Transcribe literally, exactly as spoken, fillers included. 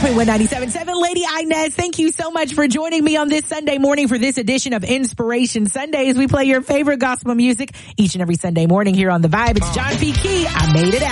point one ninety-seven point seven. Lady Inez, thank you so much for joining me on this Sunday morning for this edition of Inspiration Sundays. We play your favorite gospel music each and every Sunday morning here on The Vibe. It's John P. Key. I made it out.